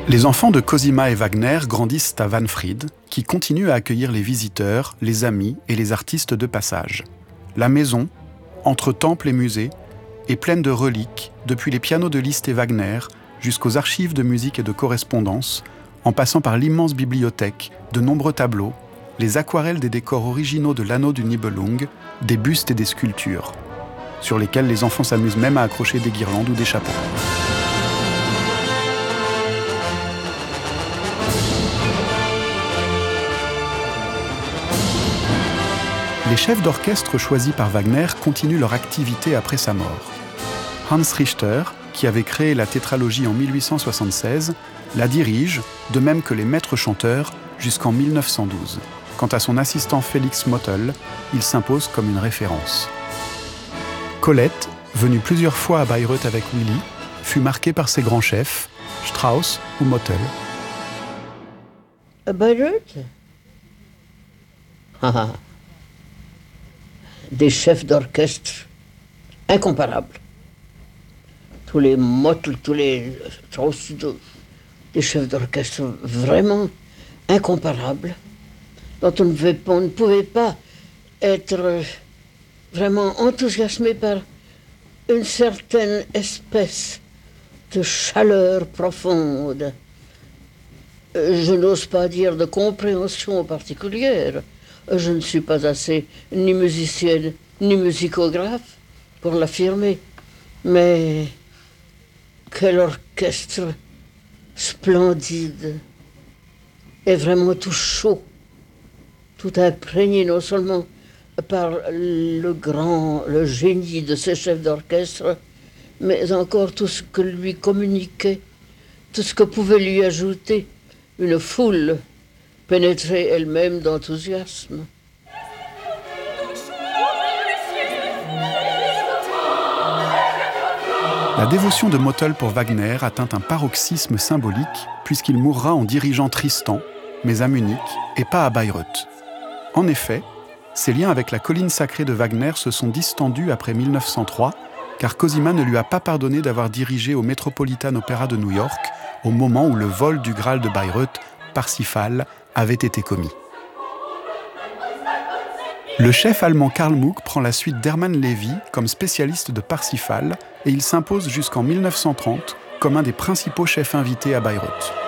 Les enfants de Cosima et Wagner grandissent à Wahnfried, qui continue à accueillir les visiteurs, les amis et les artistes de passage. La maison, entre temple et musée, est pleine de reliques, depuis les pianos de Liszt et Wagner jusqu'aux archives de musique et de correspondance, en passant par l'immense bibliothèque, de nombreux tableaux, les aquarelles des décors originaux de l'anneau du Nibelung, des bustes et des sculptures, sur lesquels les enfants s'amusent même à accrocher des guirlandes ou des chapeaux. Les chefs d'orchestre choisis par Wagner continuent leur activité après sa mort. Hans Richter, qui avait créé la tétralogie en 1876, la dirige, de même que les maîtres chanteurs, jusqu'en 1912. Quant à son assistant Félix Mottl, il s'impose comme une référence. Colette, venue plusieurs fois à Bayreuth avec Willy, fut marquée par ses grands chefs, Strauss ou Mottl. À Bayreuth? Des chefs d'orchestre incomparables. Tous les Mottl, tous les Strauss, des chefs d'orchestre vraiment incomparables, dont on ne pouvait pas être vraiment enthousiasmé par une certaine espèce de chaleur profonde. Je n'ose pas dire de compréhension particulière. Je ne suis pas assez ni musicienne ni musicographe pour l'affirmer. Mais quel orchestre splendide et vraiment tout chaud, tout imprégné non seulement par le génie de ces chefs d'orchestre, mais encore tout ce que lui communiquait, tout ce que pouvait lui ajouter une foule pénétrée elle-même d'enthousiasme. La dévotion de Mottl pour Wagner atteint un paroxysme symbolique puisqu'il mourra en dirigeant Tristan, mais à Munich et pas à Bayreuth. En effet, ses liens avec la colline sacrée de Wagner se sont distendus après 1903, car Cosima ne lui a pas pardonné d'avoir dirigé au Metropolitan Opera de New York au moment où le vol du Graal de Bayreuth, Parsifal, avait été commis. Le chef allemand Karl Muck prend la suite d'Hermann Lévy comme spécialiste de Parsifal et il s'impose jusqu'en 1930 comme un des principaux chefs invités à Bayreuth.